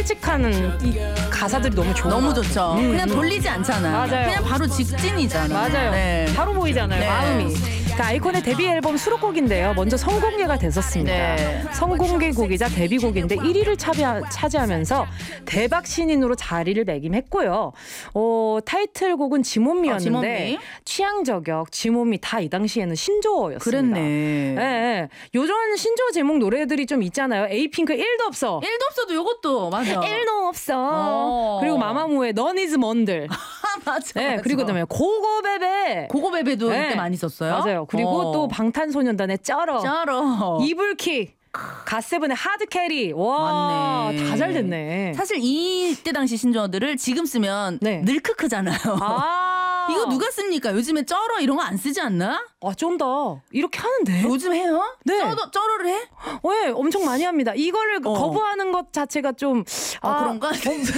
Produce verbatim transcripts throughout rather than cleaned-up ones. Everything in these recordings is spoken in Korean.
솔직한 이 가사들이 너무 좋아. 너무 좋죠. 음, 그냥 음. 돌리지 않잖아. 맞아요. 그냥 바로 직진이잖아. 맞아요. 네. 바로 보이잖아요. 네. 마음이. 그러니까 아이콘의 데뷔 앨범 수록곡인데요. 먼저 선공개가 됐었습니다. 네. 선공개곡이자 데뷔곡인데 일 위를 차비하, 차지하면서 대박 신인으로 자리를 매김했고요. 어, 타이틀곡은 지몬미였는데 어, 지몬미. 취향 저격, 지몬미 다 이 당시에는 신조어였습니다. 그랬네. 예, 예. 요전 신조어 제목 노래들이 좀 있잖아요. 에이핑크 일도 없어. 일도 없어도 요것도 맞아. 일도 없어. 어. 그리고 마마무의 넌 이즈 먼들. 맞아. 네, 맞아. 그리고 그다음에 고고베베. 고고베베도 네. 그때 많이 썼어요. 맞아요. 그리고 어. 또 방탄소년단의 쩔어. 쩔어. 이불킥. 갓세븐의 하드캐리. 와, 맞네. 다 잘 됐네. 사실 이때 당시 신조어들을 지금 쓰면 네. 늘 크크잖아요. 아. 이거 누가 씁니까? 요즘에 쩔어 이런 거 안 쓰지 않나? 아, 좀 더 이렇게 하는데. 요즘 해요? 네. 쩔어, 쩔어를 해? 네, 엄청 많이 합니다. 이거를 어. 거부하는 것 자체가 좀 아, 그런가?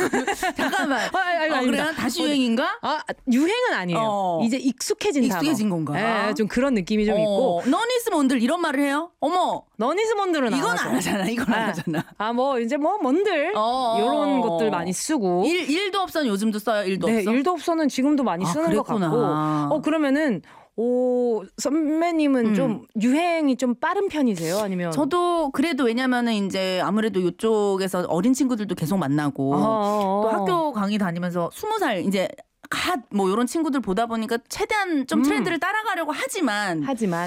잠깐만. 아, 아니, 어, 아닙니다. 그래? 다시 유행인가? 아, 유행은 아니에요. 어. 이제 익숙해진 익숙해진 단어. 건가? 네, 좀 그런 느낌이 좀 있고. 너니스몬들 이런 말을 해요? 어머. 너니스몬들은 이건 안, 하죠. 안 하잖아. 이건 안 아, 하잖아. 아, 뭐 이제 뭐 뭔들 어, 이런 어. 것들 많이 쓰고. 일, 일도 없어는 요즘도 써요? 일도 네, 없어? 일도 없어는 지금도 많이 아, 쓰는 것 그랬구나. 같고. 어, 그러면은 오, 선배님은 음. 좀 유행이 좀 빠른 편이세요? 아니면 저도 그래도 왜냐면은 이제 아무래도 이쪽에서 어린 친구들도 계속 만나고 어, 또 학교 강의 다니면서 스무 살 이제 갓 뭐 이런 친구들 보다 보니까 최대한 좀 음. 트렌드를 따라가려고 하지만 하지만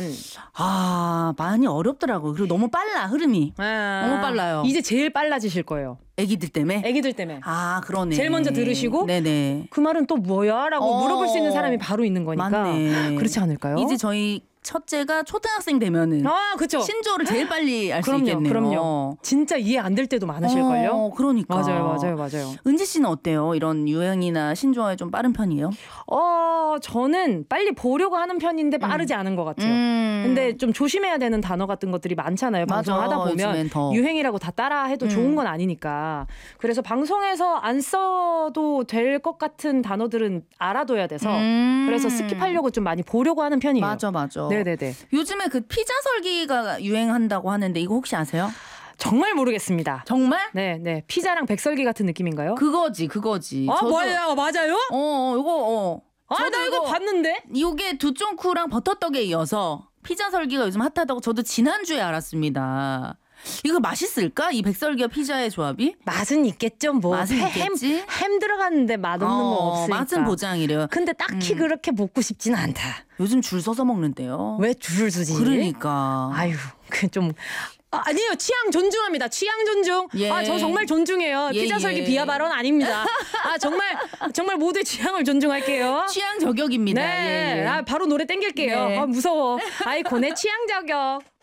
아 많이 어렵더라고요. 그리고 너무 빨라 흐름이 아, 너무 빨라요. 이제 제일 빨라지실 거예요. 애기들 때문에. 애기들 때문에. 아 그러네. 제일 먼저 들으시고 네네. 그 말은 또 뭐야? 라고 어. 물어볼 수 있는 사람이 바로 있는 거니까. 맞네. 그렇지 않을까요? 이제 저희 첫째가 초등학생 되면은 아, 그렇죠. 신조어를 제일 빨리 알 수 그럼요, 있겠네요. 그럼요. 진짜 이해 안 될 때도 많으실걸요? 어, 그러니까. 맞아요, 맞아요, 맞아요. 은지 씨는 어때요? 이런 유행이나 신조어에 좀 빠른 편이에요? 어, 저는 빨리 보려고 하는 편인데 빠르지 않은 것 같아요. 음. 근데 좀 조심해야 되는 단어 같은 것들이 많잖아요. 맞아, 방송하다 요즘엔 보면 더. 유행이라고 다 따라 해도 음. 좋은 건 아니니까. 그래서 방송에서 안 써도 될 것 같은 단어들은 알아둬야 돼서 음. 그래서 스킵하려고 좀 많이 보려고 하는 편이에요. 맞아, 맞아. 네네네. 요즘에 그 피자 설기가 유행한다고 하는데 이거 혹시 아세요? 정말 모르겠습니다. 정말? 네, 네. 피자랑 백설기 같은 느낌인가요? 그거지, 그거지. 아, 저도- 뭐야, 맞아요? 어, 어, 이거, 어. 아, 저도 나 이거 봤는데? 이게 두쫑쿠랑 버터떡에 이어서 피자 설기가 요즘 핫하다고 저도 지난주에 알았습니다. 이거 맛있을까? 이 백설기와 피자의 조합이? 맛은 있겠죠. 뭐 맛은 햄, 있겠지? 햄 들어갔는데 맛없는 건 어, 없으니까. 맛은 보장이래요. 근데 딱히 그렇게 먹고 싶지는 않다. 요즘 줄 서서 먹는데요. 왜 줄을 서지? 그러니까. 아유, 그 좀. 아, 아니에요. 취향 존중합니다. 취향 존중. 예. 아, 저 정말 존중해요. 예, 피자 설기 예. 비하 발언 아닙니다. 아, 정말 정말 모두의 취향을 존중할게요. 취향 저격입니다. 네. 예, 예. 아, 바로 노래 땡길게요. 네. 아, 무서워. 아이콘의 취향 저격.